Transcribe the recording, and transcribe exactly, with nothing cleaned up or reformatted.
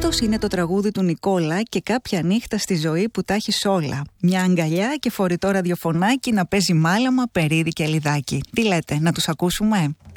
Αύγουστος είναι το τραγούδι του Νικόλα και κάποια νύχτα στη ζωή που τα έχεις όλα. Μια αγκαλιά και φορητό ραδιοφωνάκι να παίζει μάλαμα, περίδι και λιδάκι. Τι λέτε, να τους ακούσουμε?